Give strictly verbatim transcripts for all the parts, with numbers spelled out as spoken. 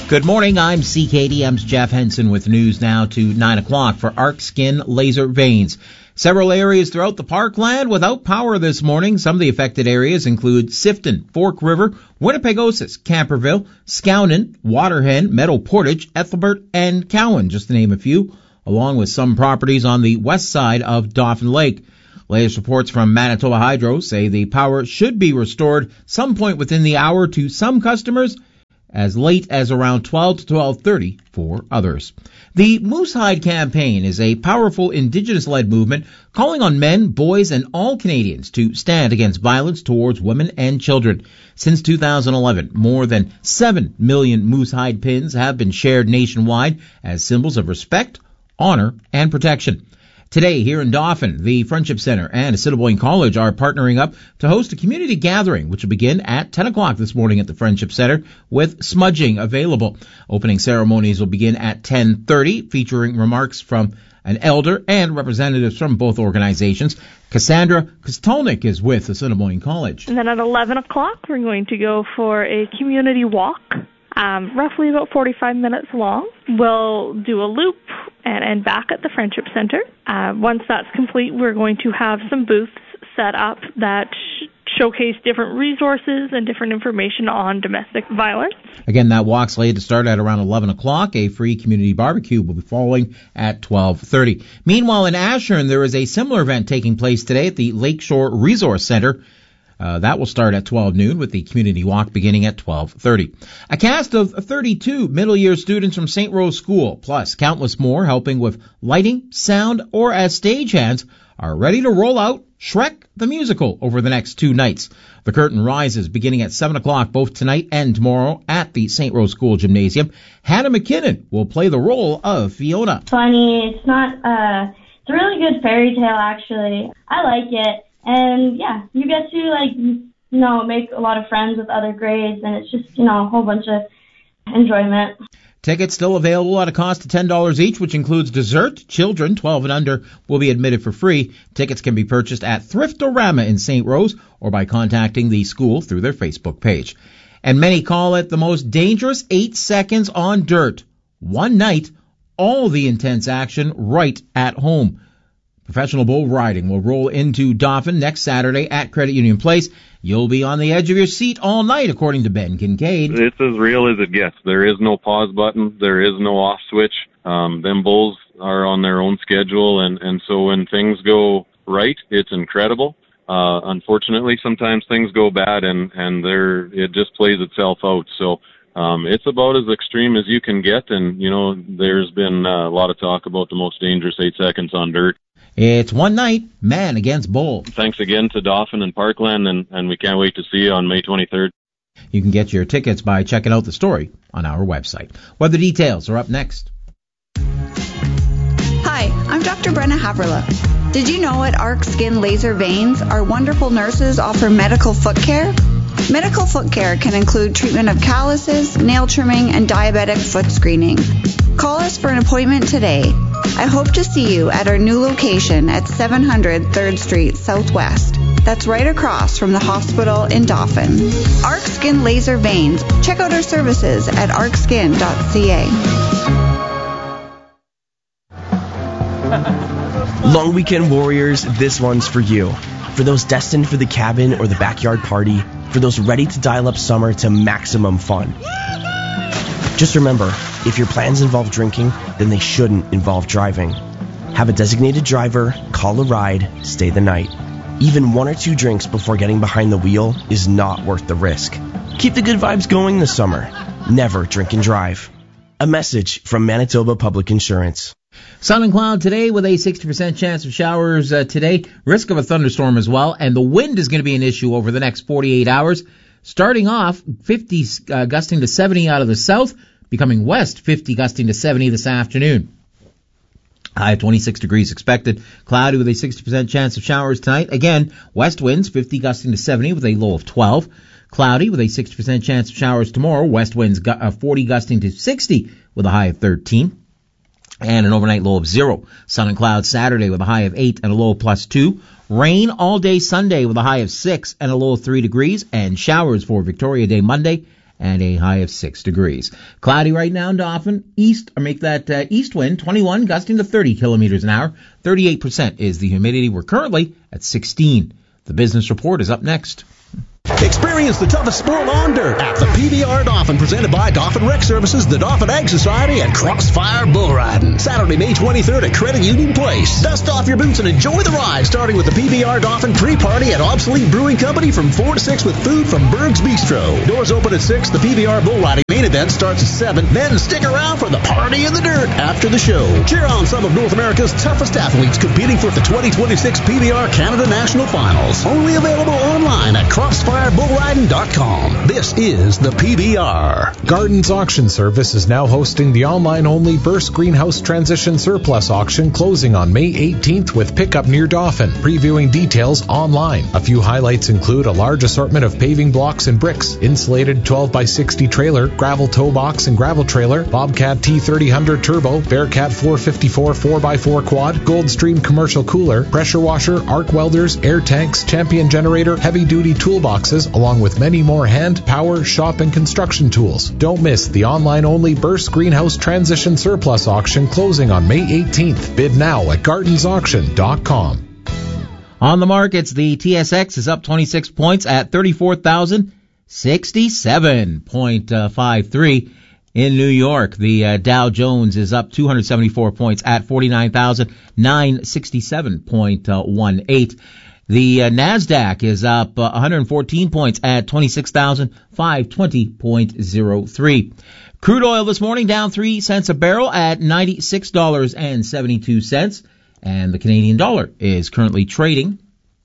Good morning, I'm C K D M's Jeff Henson with news now to nine o'clock for Arc Skin Laser Veins. Several areas throughout the parkland without power this morning. Some of the affected areas include Sifton, Fork River, Winnipegosis, Camperville, Skownon, Waterhen, Meadow Portage, Ethelbert, and Cowan, just to name a few, along with some properties on the west side of Dauphin Lake. Latest reports from Manitoba Hydro say the power should be restored some point within the hour to some customers, as late as around twelve to twelve thirty for others. The Moosehide campaign is a powerful Indigenous-led movement calling on men, boys, and all Canadians to stand against violence towards women and children. Since two thousand eleven, more than seven million Moosehide pins have been shared nationwide as symbols of respect, honor, and protection. Today, here in Dauphin, the Friendship Center and Assiniboine College are partnering up to host a community gathering, which will begin at ten o'clock this morning at the Friendship Center, with smudging available. Opening ceremonies will begin at ten thirty, featuring remarks from an elder and representatives from both organizations. Cassandra Kostolnik is with Assiniboine College. And then at eleven o'clock, we're going to go for a community walk, um, roughly about forty-five minutes long. We'll do a loop and end back at the Friendship Center. Uh, once that's complete, we're going to have some booths set up that sh- showcase different resources and different information on domestic violence. Again, that walk's slated to start at around eleven o'clock. A free community barbecue will be following at twelve thirty. Meanwhile, in Ashern, there is a similar event taking place today at the Lakeshore Resource Center. Uh, that will start at twelve noon with the community walk beginning at twelve thirty. A cast of thirty-two middle year students from Saint Rose School, plus countless more helping with lighting, sound, or as stagehands, are ready to roll out Shrek the Musical over the next two nights. The curtain rises beginning at seven o'clock both tonight and tomorrow at the Saint Rose School Gymnasium. Hannah McKinnon will play the role of Fiona. Funny, it's not, uh, it's a really good fairy tale actually. I like it. And yeah, you get to like, you know, make a lot of friends with other grades, and it's just, you know, a whole bunch of enjoyment. Tickets still available at a cost of ten dollars each, which includes dessert. Children twelve and under will be admitted for free. Tickets can be purchased at Thriftorama in Saint Rose or by contacting the school through their Facebook page. And many call it the most dangerous eight seconds on dirt. One night, all the intense action right at home. Professional bull riding will roll into Dauphin next Saturday at Credit Union Place. You'll be on the edge of your seat all night, according to Ben Kincaid. It's as real as it gets. There is no pause button. There is no off switch. Um, them bulls are on their own schedule, and, and so when things go right, it's incredible. Uh, unfortunately, sometimes things go bad, and, and there it just plays itself out. So um, it's about as extreme as you can get, and, you know, there's been uh, a lot of talk about the most dangerous eight seconds on dirt. It's one night, man against bull. Thanks again to Dauphin and Parkland, and, and we can't wait to see you on May twenty-third. You can get your tickets by checking out the story on our website. Weather details are up next. Hi, I'm Doctor Brenna Haverla. Did you know at Arc Skin Laser Veins, our wonderful nurses offer medical foot care? Medical foot care can include treatment of calluses, nail trimming, and diabetic foot screening. Call us for an appointment today. I hope to see you at our new location at seven hundred third Street Southwest. That's right across from the hospital in Dauphin. Arc Skin Laser Veins. Check out our services at arc skin dot c a. Long weekend warriors, this one's for you. For those destined for the cabin or the backyard party, for those ready to dial up summer to maximum fun. Just remember, if your plans involve drinking, then they shouldn't involve driving. Have a designated driver, call a ride, stay the night. Even one or two drinks before getting behind the wheel is not worth the risk. Keep the good vibes going this summer. Never drink and drive. A message from Manitoba Public Insurance. Sun and cloud today with a sixty percent chance of showers uh, today. Risk of a thunderstorm as well. And the wind is going to be an issue over the next forty-eight hours. Starting off, fifty uh, gusting to seventy out of the south. Becoming west, fifty gusting to seventy this afternoon. High of twenty-six degrees expected. Cloudy with a sixty percent chance of showers tonight. Again, west winds, fifty gusting to seventy with a low of twelve. Cloudy with a sixty percent chance of showers tomorrow. West winds, uh, forty gusting to sixty with a high of thirteen. And an overnight low of zero. Sun and clouds Saturday with a high of eight and a low of plus two. Rain all day Sunday with a high of six and a low of three degrees. And showers for Victoria Day Monday and a high of six degrees. Cloudy right now in Dauphin. East, or make that uh, east wind, twenty-one, gusting to thirty kilometers an hour. thirty-eight percent is the humidity. We're currently at sixteen. The business report is up next. Experience the toughest sport on dirt at the P B R Dauphin, presented by Dauphin Rec Services, the Dauphin Ag Society, and Crossfire Bull Riding. Saturday, May twenty-third at Credit Union Place. Dust off your boots and enjoy the ride, starting with the P B R Dauphin pre-party at Obsolete Brewing Company from four to six with food from Berg's Bistro. Doors open at six. The P B R Bull Riding main event starts at seven. Then stick around for the Party in the Dirt after the show. Cheer on some of North America's toughest athletes competing for the twenty twenty-six P B R Canada National Finals. Only available online at crossfire bull riding dot com. This is the P B R. Gardens Auction Service is now hosting the online-only Burst Greenhouse Transition Surplus Auction, closing on May eighteenth with pickup near Dauphin. Previewing details online. A few highlights include a large assortment of paving blocks and bricks, insulated twelve by sixty trailer, gravel tow box and gravel trailer, Bobcat T thirty hundred turbo, Bearcat four fifty-four four by four quad, Goldstream commercial cooler, pressure washer, arc welders, air tanks, Champion generator, heavy-duty toolboxes, along with many more hand, power, shop, and construction tools. Don't miss the online-only Burst Greenhouse Transition Surplus Auction, closing on May eighteenth. Bid now at gardens auction dot com. On the markets, the T S X is up twenty-six points at thirty-four thousand sixty-seven point five three. In New York, the uh, Dow Jones is up two hundred seventy-four points at forty-nine thousand nine hundred sixty-seven point one eight. The uh, NASDAQ is up uh, one hundred fourteen points at twenty-six thousand five hundred twenty point zero three. Crude oil this morning down three cents a barrel at ninety-six dollars and seventy-two cents. And the Canadian dollar is currently trading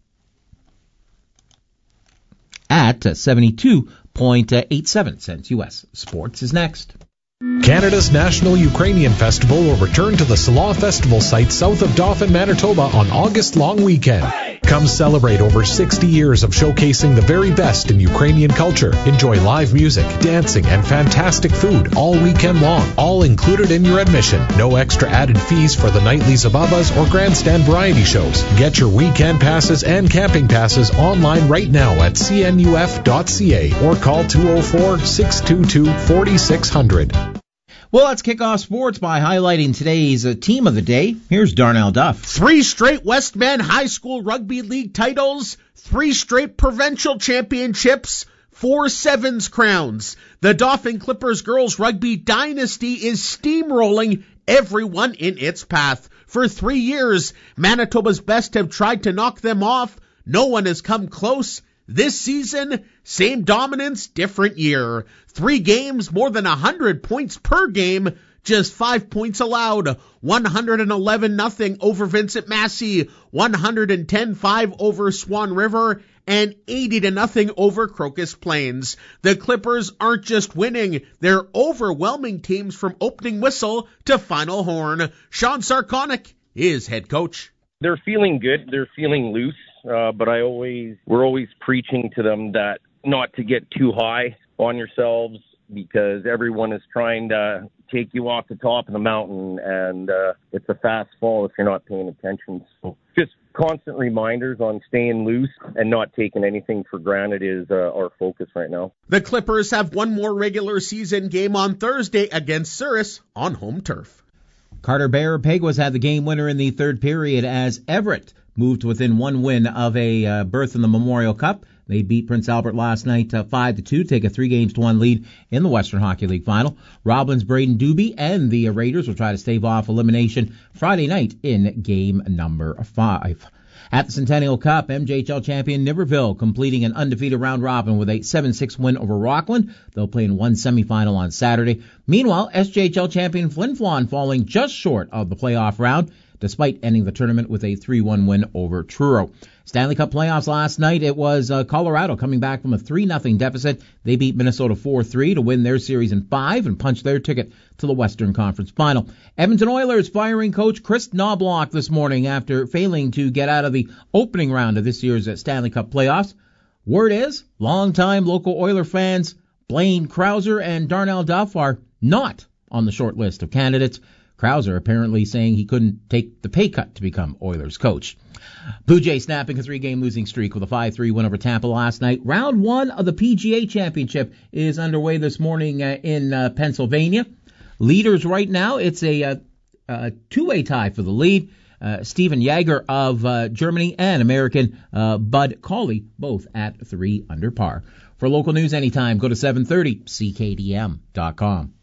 at uh, seventy-two point eight seven cents U S. Sports is next. Canada's National Ukrainian Festival will return to the Salah Festival site south of Dauphin, Manitoba on August long weekend. Come celebrate over sixty years of showcasing the very best in Ukrainian culture. Enjoy live music, dancing, and fantastic food all weekend long, all included in your admission. No extra added fees for the nightly Zababas or grandstand variety shows. Get your weekend passes and camping passes online right now at c n u f dot c a or call two oh four, six two two, four six zero zero. Well, let's kick off sports by highlighting today's uh, team of the day. Here's Darnell Duff. Three straight Westman High School Rugby League titles, three straight provincial championships, four Sevens crowns. The Dauphin Clippers girls rugby dynasty is steamrolling everyone in its path. For three years, Manitoba's best have tried to knock them off. No one has come close. This season, same dominance, different year. Three games, more than one hundred points per game, just five points allowed. one hundred eleven nothing over Vincent Massey, one hundred ten five over Swan River, and eighty to nothing over Crocus Plains. The Clippers aren't just winning, they're overwhelming teams from opening whistle to final horn. Sean Sarconic is head coach. They're feeling good. They're feeling loose. Uh, but I always, we're always preaching to them that not to get too high on yourselves, because everyone is trying to take you off the top of the mountain, and uh, it's a fast fall if you're not paying attention. So just constant reminders on staying loose and not taking anything for granted is uh, our focus right now. The Clippers have one more regular season game on Thursday against Souris on home turf. Carter Bear Peguas had the game winner in the third period as Everett moved within one win of a uh, berth in the Memorial Cup. They beat Prince Albert last night uh, five to two, take a three games to one lead in the Western Hockey League final. Roblin's Braden Doobie and the uh, Raiders will try to stave off elimination Friday night in game number five. At the Centennial Cup, M J H L champion Niverville completing an undefeated round robin with a seven six win over Rockland. They'll play in one semifinal on Saturday. Meanwhile, S J H L champion Flin Flon falling just short of the playoff round, despite ending the tournament with a three one win over Truro. Stanley Cup playoffs last night, it was uh, Colorado coming back from a three nothing deficit. They beat Minnesota four three to win their series in five and punch their ticket to the Western Conference Final. Edmonton Oilers firing coach Chris Knobloch this morning after failing to get out of the opening round of this year's Stanley Cup playoffs. Word is, longtime local Oiler fans Blaine Krauser and Darnell Duff are not on the short list of candidates Krauser apparently saying he couldn't take the pay cut to become Oilers coach. Blue Jays snapping a three-game losing streak with a five three win over Tampa last night. Round one of the P G A Championship is underway this morning uh, in uh, Pennsylvania. Leaders right now, it's a, uh, a two-way tie for the lead. Uh, Stephen Jaeger of uh, Germany and American uh, Bud Cauley, both at three under par. For local news anytime, go to seven thirty C K D M dot com.